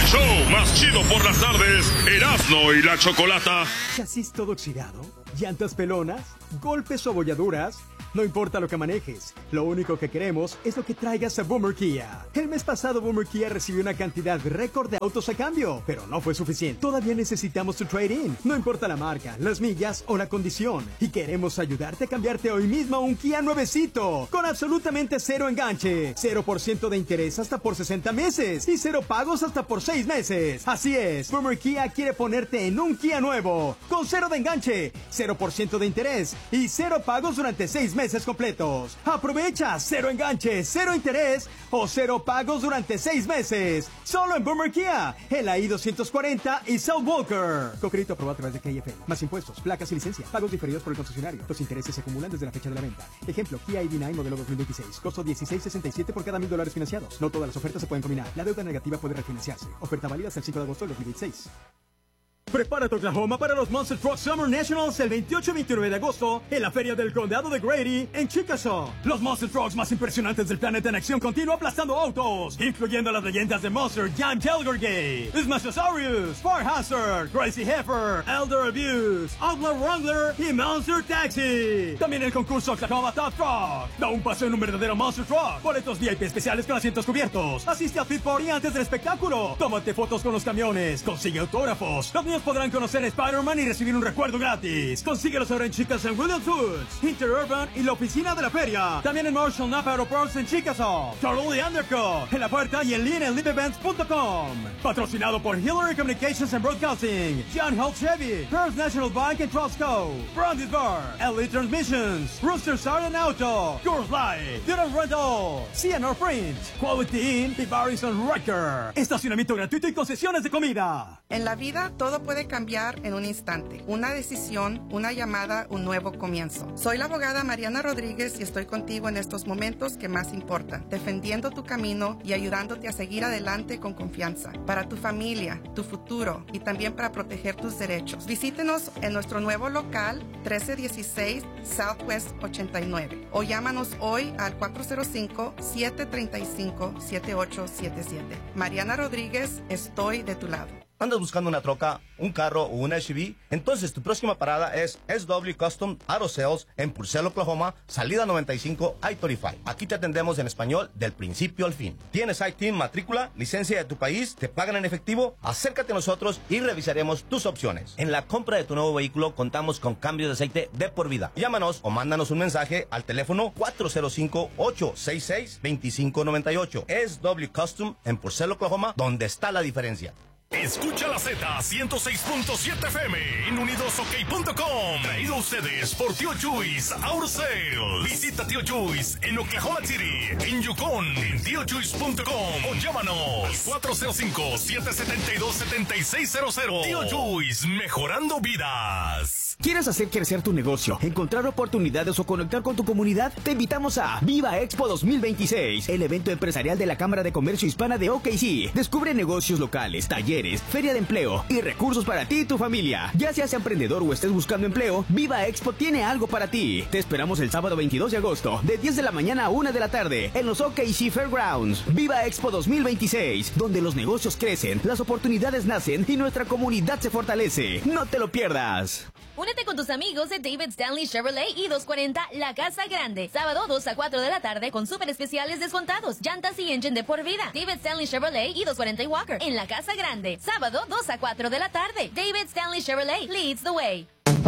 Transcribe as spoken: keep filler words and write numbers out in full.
show más chido por las tardes, Erasmo y la Chocolata. ¿Chasis todo oxidado? ¿Llantas pelonas? ¿Golpes o abolladuras? No importa lo que manejes, lo único que queremos es lo que traigas a Boomer Kia. El mes pasado Boomer Kia recibió una cantidad récord de autos a cambio, pero no fue suficiente. Todavía necesitamos tu trade-in, no importa la marca, las millas o la condición. Y queremos ayudarte a cambiarte hoy mismo a un Kia nuevecito, con absolutamente cero enganche, cero por ciento de interés hasta por sesenta meses y cero pagos hasta por seis meses. Así es, Boomer Kia quiere ponerte en un Kia nuevo, con cero de enganche, cero por ciento de interés y cero pagos durante seis meses. meses completos. Aprovecha cero enganche, cero interés o cero pagos durante seis meses. Solo en Boomer Kia, en la I doscientos cuarenta y South Walker. Con crédito aprobado a través de K F L. Más impuestos, placas y licencia. Pagos diferidos por el concesionario. Los intereses se acumulan desde la fecha de la venta. Ejemplo, Kia I D nueve modelo dos mil veintiséis. Costo dieciséis sesenta y siete por cada mil dólares financiados. No todas las ofertas se pueden combinar. La deuda negativa puede refinanciarse. Oferta válida hasta el cinco de agosto del dos mil veintiséis. Prepárate, Oklahoma, para los Monster Truck Summer Nationals el veintiocho y veintinueve de agosto en la Feria del Condado de Grady en Chickasaw. Los Monster Trucks más impresionantes del planeta en acción continua aplastando autos, incluyendo las leyendas de Monster Jam Tailgate, Smashosaurus, Fire Hazard, Crazy Heifer, Elder Abuse, Outlaw Wrangler y Monster Taxi. También el concurso Oklahoma Top Truck. Da un paseo en un verdadero Monster Truck. Boletos V I P especiales con asientos cubiertos. Asiste al Pit Party antes del espectáculo. Tómate fotos con los camiones. Consigue autógrafos. Los niños podrán conocer a Spider-Man y recibir un recuerdo gratis. Consíguelos ahora en Chicas en Williams Foods, Interurban y la oficina de la feria. También en Marshall Napa Aeroports en Chickasaw, Totally Undercut, en la puerta y en línea en live events punto com. Patrocinado por Hillary Communications and Broadcasting, John Holt Chevy, First National Bank and Trustco, Brandis Bar, L E Transmissions, Rooster Silent Auto, Coors Light, Duran Rental, C N R Print, Quality Inn y Barrison Riker. Estacionamiento gratuito y concesiones de comida. En la vida todo puede cambiar en un instante. Una decisión, una llamada, un nuevo comienzo. Soy la abogada Mariana Rodríguez y estoy contigo en estos momentos que más importan, defendiendo tu camino y ayudándote a seguir adelante con confianza. Para tu familia, tu futuro y también para proteger tus derechos. Visítenos en nuestro nuevo local trece dieciséis Southwest ochenta y nueve o llámanos hoy al cuatro cero cinco, siete tres cinco, siete ocho siete siete. Mariana Rodríguez, estoy de tu lado. ¿Andas buscando una troca, un carro o una S U V? Entonces tu próxima parada es S W Custom Auto Sales en Purcell, Oklahoma, salida noventa y cinco I treinta y cinco. Aquí te atendemos en español del principio al fin. ¿Tienes I T I N, matrícula, licencia de tu país? ¿Te pagan en efectivo? Acércate a nosotros y revisaremos tus opciones. En la compra de tu nuevo vehículo contamos con cambios de aceite de por vida. Llámanos o mándanos un mensaje al teléfono cuatro cero cinco, ocho seis seis, dos cinco nueve ocho. S W Custom en Purcell, Oklahoma, donde está la diferencia. Escucha la Z ciento seis punto siete F M en unidos ok punto com. Traído a ustedes por Tío Chuys Auto Sales. Visita Tío Chuys en Oklahoma City, en Yukon, en tío chuys punto com o llámanos cuatro cero cinco, siete siete dos, siete seis cero cero. Tío Chuys, mejorando vidas. ¿Quieres hacer crecer tu negocio, encontrar oportunidades o conectar con tu comunidad? Te invitamos a Viva Expo dos mil veintiséis, el evento empresarial de la Cámara de Comercio Hispana de O K C. Descubre negocios locales, talleres, feria de empleo y recursos para ti y tu familia. Ya seas emprendedor o estés buscando empleo, Viva Expo tiene algo para ti. Te esperamos el sábado veintidós de agosto, de diez de la mañana a una de la tarde, en los O K C Fairgrounds. Viva Expo dos mil veintiséis, donde los negocios crecen, las oportunidades nacen y nuestra comunidad se fortalece. No te lo pierdas. Únete con tus amigos de David Stanley Chevrolet I doscientos cuarenta La Casa Grande. Sábado dos a cuatro de la tarde con súper especiales descontados. Llantas y engine de por vida. David Stanley Chevrolet I doscientos cuarenta y Walker en La Casa Grande. Sábado dos a cuatro de la tarde. David Stanley Chevrolet leads the way.